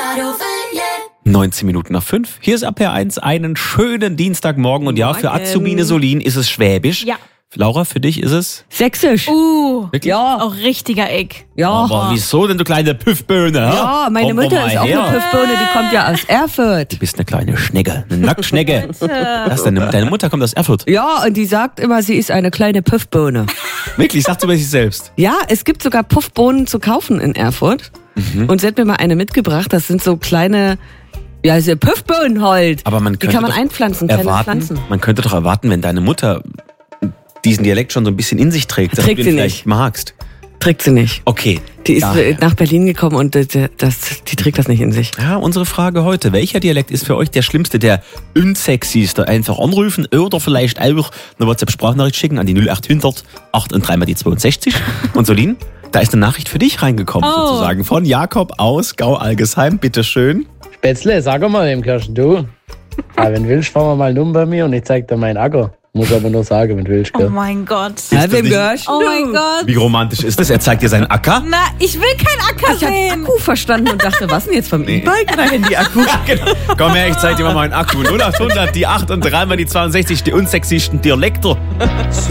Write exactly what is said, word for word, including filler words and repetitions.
neunzehn Minuten nach fünf. Hier ist A P R eins. Einen schönen Dienstagmorgen. Und ja, für Azubine Solin ist es Schwäbisch. Ja. Laura, für dich ist es? Sächsisch. Uh, Wirklich? Ja. auch richtiger Eck. Ja. Aber wieso denn, du kleine Püffböhne? Ja, meine Komm doch Mutter mal ist auch her. eine Püffbirne, die kommt ja aus Erfurt. Du bist eine kleine Schnecke, eine Nacktschnecke. Was, deine, deine Mutter kommt aus Erfurt. Ja, und die sagt immer, sie ist eine kleine Püffbirne. Wirklich, sagt sie über sich selbst. Ja, es gibt sogar Puffbohnen zu kaufen in Erfurt. Mhm. Und sie hat mir mal eine mitgebracht. Das sind so kleine, ja, so Puffbohnen halt. Aber man die könnte kann man doch einpflanzen, kleine erwarten, Pflanzen. man könnte doch erwarten, wenn deine Mutter diesen Dialekt schon so ein bisschen in sich trägt, dass Trägt du sie ihn vielleicht nicht. magst. Trägt sie nicht. Okay. Die ist daher. nach Berlin gekommen und das, das, die trägt das nicht in sich. Ja, unsere Frage heute. Welcher Dialekt ist für euch der schlimmste, der unsexyste? Einfach anrufen oder vielleicht auch eine WhatsApp-Sprachnachricht schicken an die null achthundert acht und drei mal die zweiundsechzig. Und Solin, da ist eine Nachricht für dich reingekommen, Oh. sozusagen, von Jakob aus Gau-Algesheim. Bitteschön. Spätzle, sag mal dem Kirschen, du. Aber wenn du willst, fahren wir mal nun bei mir und ich zeig dir meinen Acker. Muss aber nur sagen, wenn du willst, Oh gell? mein Gott. Ja, das wem nicht- gehörst Oh du? mein Gott. Wie romantisch ist das? Er zeigt dir seinen Acker. Na, ich will kein Acker Ich hab sehen. Akku verstanden und dachte, was denn jetzt vom E-Bike oder Handy-Akku? Genau. Komm her, ich zeig dir mal meinen Akku. null achthundert, die acht und drei mal die zweiundsechzig, die unsexiesten Dialekte.